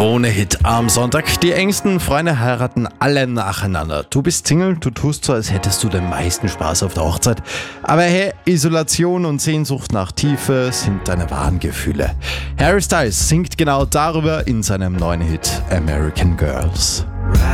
Krone-Hit am Sonntag. Die engsten Freunde heiraten alle nacheinander. Du bist Single, du tust so, als hättest du den meisten Spaß auf der Hochzeit. Aber hey, Isolation und Sehnsucht nach Tiefe sind deine wahren Gefühle. Harry Styles singt genau darüber in seinem neuen Hit American Girls.